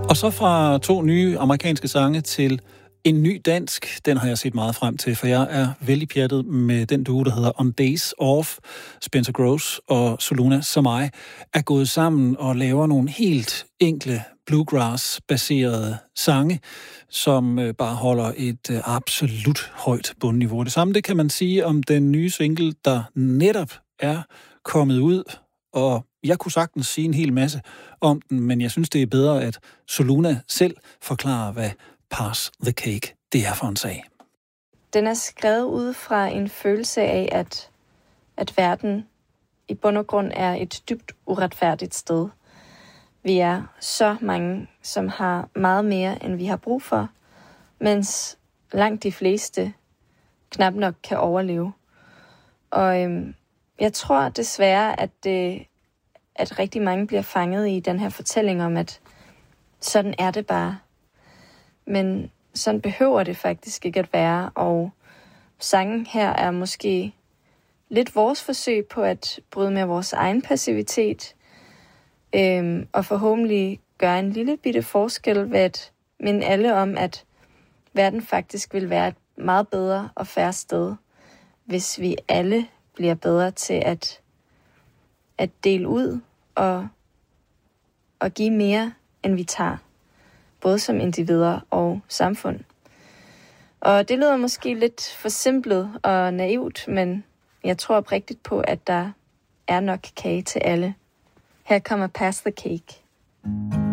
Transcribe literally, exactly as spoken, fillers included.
Og så fra to nye amerikanske sange til en ny dansk. Den har jeg set meget frem til, for jeg er vældig pjattet med den duo, der hedder On Days Off. Spencer Gross og Soluna Samai er gået sammen og laver nogle helt enkle bluegrass-baserede sange, som bare holder et absolut højt bundniveau. Det samme det kan man sige om den nye single, der netop er kommet ud, og jeg kunne sagtens sige en hel masse om den, men jeg synes, det er bedre, at Soluna selv forklarer, hvad Pass the Cake det er for en sag. Den er skrevet ud fra en følelse af, at, at verden i bund og grund er et dybt uretfærdigt sted. Vi er så mange, som har meget mere, end vi har brug for, mens langt de fleste knap nok kan overleve. Og øhm, jeg tror desværre, at, det, at rigtig mange bliver fanget i den her fortælling om, at sådan er det bare. Men sådan behøver det faktisk ikke at være, og sangen her er måske lidt vores forsøg på at bryde med vores egen passivitet, øhm, og forhåbentlig gøre en lille bitte forskel ved at minde alle om, at verden faktisk vil være et meget bedre og fair sted, hvis vi alle bliver bedre til at, at dele ud og, og give mere, end vi tager, både som individer og samfund. Og det lyder måske lidt forsimplet og naivt, men jeg tror oprigtigt på, at der er nok kage til alle. Her kommer Pass the Cake.